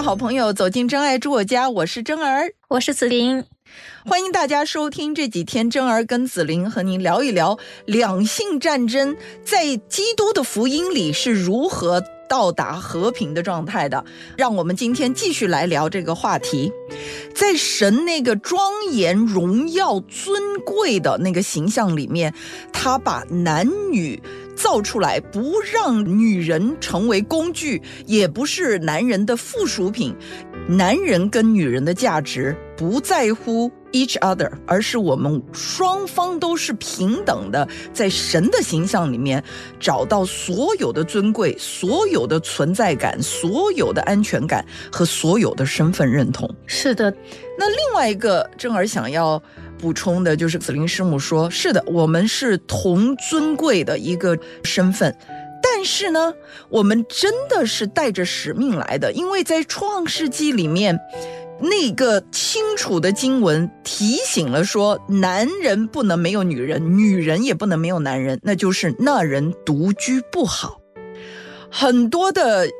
的好朋友，走进真爱住我家，我是真儿， 我是子琳。 欢迎大家收听这几天真儿跟子琳和您聊一聊两性战争在基督的福音里是如何到达和平的状态的。让我们今天继续来聊这个话题。在神那个庄严荣耀尊贵的那个形象里面，他把男女造出来，不让女人成为工具，也不是男人的附属品。男人跟女人的价值不在乎 each other， 而是我们双方都是平等的，在神的形象里面找到所有的尊贵，所有的存在感，所有的安全感和所有的身份认同。 是的。 那另外一个真儿想要补充的就是子琳师母说，是的，我们是同尊贵的一个身份，但是呢，我们真的是带着使命来的。因为在创世纪里面那个清楚的经文提醒了说，男人不能没有女人，女人也不能没有男人，那就是那人独居不好。很多的